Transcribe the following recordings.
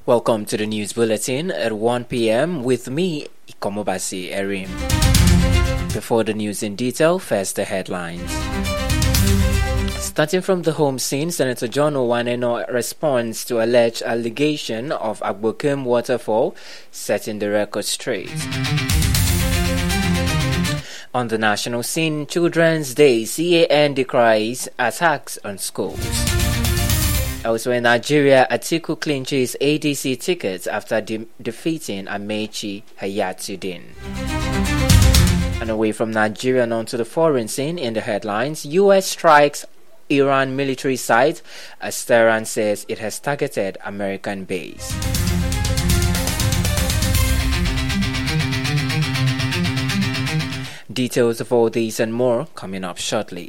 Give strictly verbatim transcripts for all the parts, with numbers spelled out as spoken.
Welcome to the news bulletin at one p.m. with me, Ikomobasi Erim. Before the news in detail, first the headlines. Starting from the home scene, Senator John Owaneno responds to alleged allegation of Agbokim waterfall, setting the record straight. On the national scene, Children's Day, C A N decries attacks on schools. Elsewhere in Nigeria, Atiku clinches A D C tickets after de- defeating Amechi Hayatuddin. And away from Nigeria and onto the foreign scene in the headlines, U S strikes Iran military site as Tehran says it has targeted American base. Details of all these and more coming up shortly.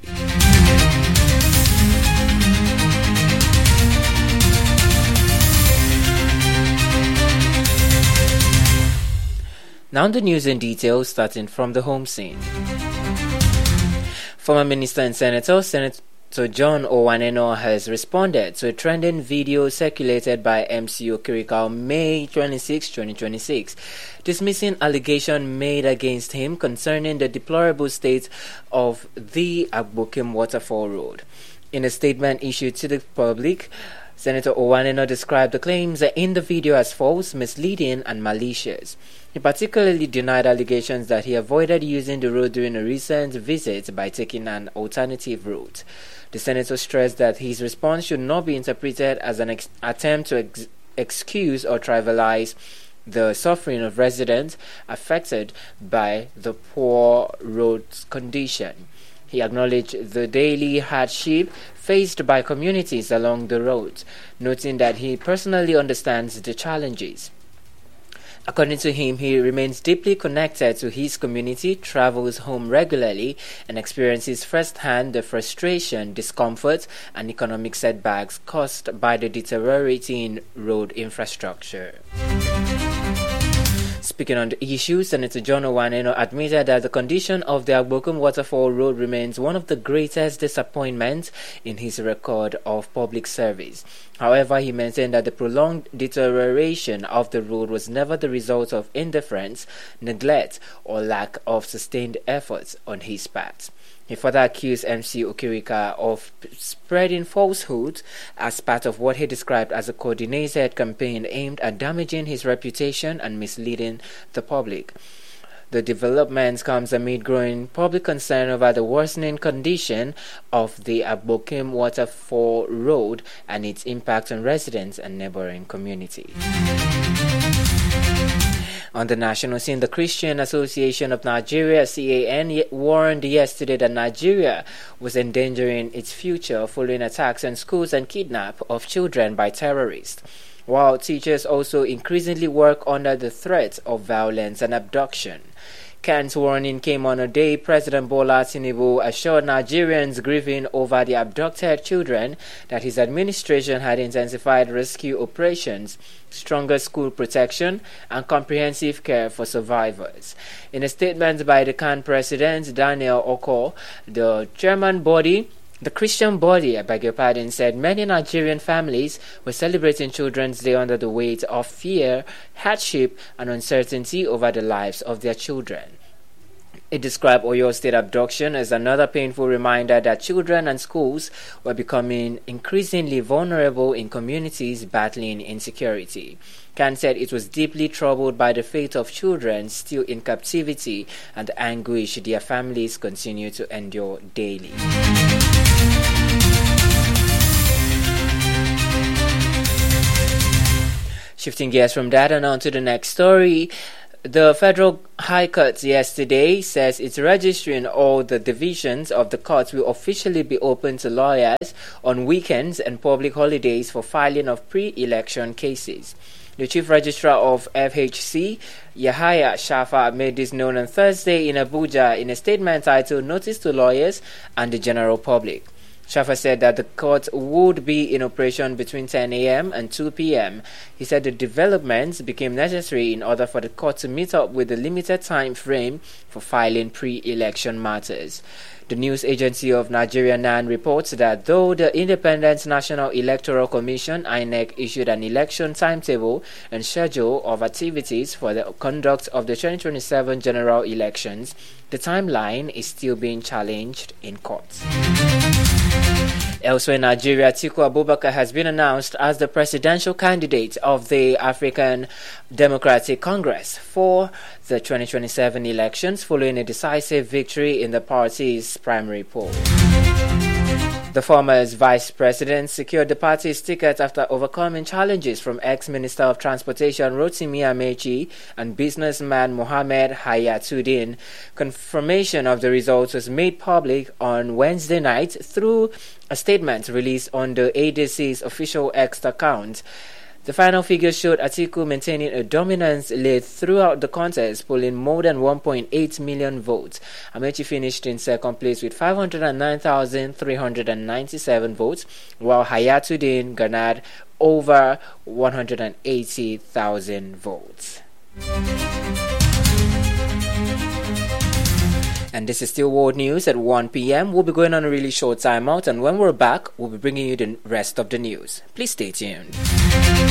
Now the news in detail, starting from the home scene. Former Minister and Senator, Senator John Owaneno has responded to a trending video circulated by M C Okirika on May twenty-sixth, twenty twenty-six, dismissing allegations made against him concerning the deplorable state of the Agbokim Waterfall Road. In a statement issued to the public, Senator Owaneno described the claims in the video as false, misleading, and malicious. He particularly denied allegations that he avoided using the road during a recent visit by taking an alternative route. The senator stressed that his response should not be interpreted as an ex- attempt to ex- excuse or trivialize the suffering of residents affected by the poor road condition. He acknowledged the daily hardship faced by communities along the road, noting that he personally understands the challenges. According to him, he remains deeply connected to his community, travels home regularly, and experiences firsthand the frustration, discomfort, and economic setbacks caused by the deteriorating road infrastructure. Speaking on the issue, Senator John Owaneno admitted that the condition of the Agbokim Waterfall Road remains one of the greatest disappointments in his record of public service. However, he maintained that the prolonged deterioration of the road was never the result of indifference, neglect, or lack of sustained efforts on his part. He further accused M C Okirika of spreading falsehoods as part of what he described as a coordinated campaign aimed at damaging his reputation and misleading the public. The development comes amid growing public concern over the worsening condition of the Agbokim Waterfall Road and its impact on residents and neighboring communities. On the national scene, the Christian Association of Nigeria, C A N, warned yesterday that Nigeria was endangering its future following attacks on schools and kidnap of children by terrorists, while teachers also increasingly work under the threat of violence and abduction. C A N's warning came on a day President Bola Tinubu assured Nigerians grieving over the abducted children that his administration had intensified rescue operations, stronger school protection, and comprehensive care for survivors. In a statement by the C A N President, Daniel Oko, the German body The Christian body, I beg your pardon, said many Nigerian families were celebrating Children's Day under the weight of fear, hardship, and uncertainty over the lives of their children. It described Oyo State abduction as another painful reminder that children and schools were becoming increasingly vulnerable in communities battling insecurity. C A N said it was deeply troubled by the fate of children still in captivity and the anguish their families continue to endure daily. Shifting gears from that and on to the next story. The Federal High Court yesterday says it's registering all the divisions of the courts will officially be open to lawyers on weekends and public holidays for filing of pre-election cases. The Chief Registrar of F H C, Yahaya Shafa, made this known on Thursday in Abuja in a statement titled Notice to Lawyers and the General Public. Shafa said that the court would be in operation between ten a.m. and two p.m. He said the developments became necessary in order for the court to meet up with the limited time frame for filing pre-election matters. The news agency of Nigeria N A N reports that though the Independent National Electoral Commission I N E C issued an election timetable and schedule of activities for the conduct of the twenty twenty-seven general elections, the timeline is still being challenged in court. Elsewhere in Nigeria, Atiku Abubakar has been announced as the presidential candidate of the African Democratic Congress for the twenty twenty-seven elections following a decisive victory in the party's primary poll. The former vice president secured the party's ticket after overcoming challenges from ex-Minister of Transportation Rotimi Amechi and businessman Mohammed Hayatuddin. Confirmation of the results was made public on Wednesday night through a statement released on the A D C's official X account. The final figures showed Atiku maintaining a dominance lead throughout the contest, polling more than one point eight million votes. Amechi finished in second place with five hundred nine thousand three hundred ninety-seven votes, while Hayatuddin garnered over one hundred eighty thousand votes. And this is still World News at one p.m. We'll be going on a really short timeout, and when we're back, we'll be bringing you the rest of the news. Please stay tuned.